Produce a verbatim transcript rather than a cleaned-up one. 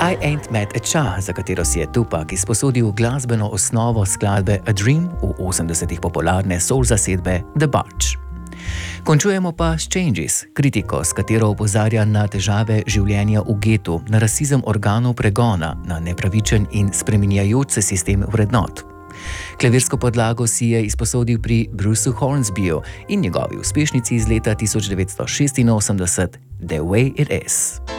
I Ain't Met a Cha, za katero si je Tupac izposodil glasbeno osnovo skladbe A Dream v osemdesetih popularne soul zasedbe The Barge. Končujemo pa s Changes, kritiko, s katero opozarja na težave življenja v getu, na rasizem organov pregona, na nepravičen in spreminjajoč se sistem vrednot. Klavirsko podlago si je izposodil pri Bruceu Hornsbyju in njegovi uspešnici iz leta tisoč devetsto šestinosemdeset The Way It Is.